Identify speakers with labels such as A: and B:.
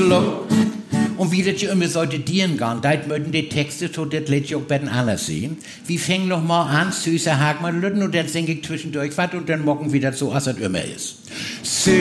A: Gruselig. Und wie das ja immer sollte dienen gehen, da möchten die Texte so, das lädt ich auch bei den anderen sehen. Wir fangen noch mal an, süßer Hagmann und dann singe ich zwischendurch was und dann mocken wieder so, als es immer ist.